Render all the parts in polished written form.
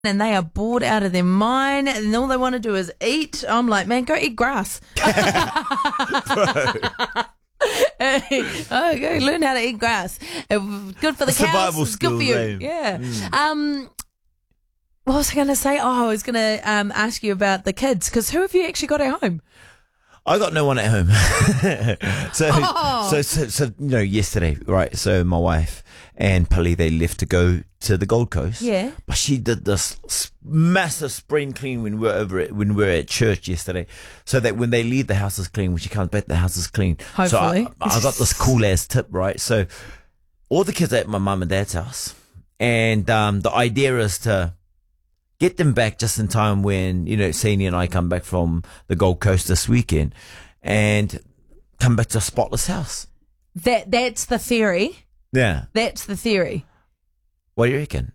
and they are bored out of their mind and all they want to do is eat. I'm like, man, go eat grass. Oh, go learn how to eat grass. Good for the cows. It's good for you. Yeah. What was I going to say? Oh, I was going to ask you about the kids, because who have you actually got at home? I got no one at home. So yesterday, right? So my wife and Pali, they left to go to the Gold Coast. Yeah. But she did this massive spring clean when we were at church yesterday, so that when they leave, the house is clean. When she comes back, the house is clean. Hopefully. So I got this cool ass tip, right? So all the kids are at my mum and dad's house, and the idea is to get them back just in time when, Sani and I come back from the Gold Coast this weekend and come back to a spotless house. That's the theory. Yeah. That's the theory. What do you reckon?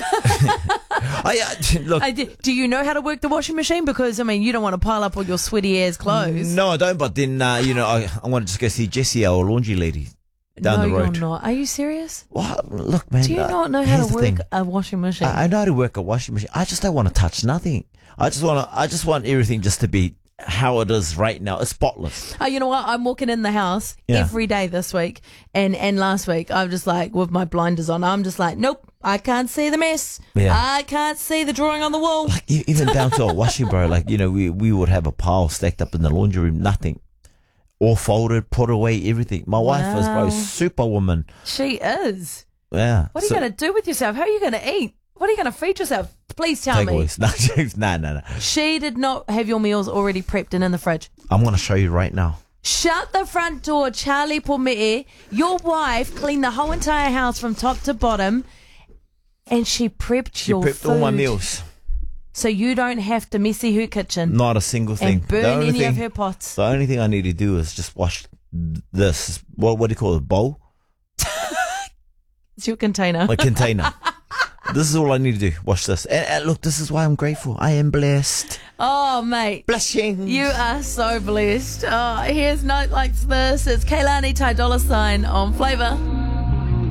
Look, do you know how to work the washing machine? Because, you don't want to pile up all your sweaty ass clothes. No, I don't. But then, I want to just go see Jessie, our laundry lady, down the road. No, you're not. Are you serious? Well, look, man. Do you not know how to work a washing machine? I know how to work a washing machine. I just don't want to touch nothing. I just want everything just to be how it is right now. It's spotless. Oh, you know what? I'm walking in the house every day this week, and last week I'm just like, with my blinders on, I'm just like, nope, I can't see the mess. Yeah. I can't see the drawing on the wall. Like even down to our washing, bro. Like, we would have a pile stacked up in the laundry room, nothing. All folded, put away, everything. My wife is, bro, superwoman. She is. Yeah. What are you going to do with yourself? How are you going to eat? What are you going to feed yourself? Please tell me. No. She did not have your meals already prepped and in the fridge. I'm going to show you right now. Shut the front door, Charlie Pomee. Your wife cleaned the whole entire house from top to bottom, and she prepped your food. She prepped all my meals. So you don't have to messy her kitchen. Not a single thing. And burn any of her pots. The only thing I need to do is just wash this, what do you call it, bowl? It's your container. My container. This is all I need to do. Wash this. And look, this is why I'm grateful. I am blessed. Oh, mate. Blessings. You are so blessed. Oh, here's Night Like This. It's Kaylani Ty $sign on Flavour.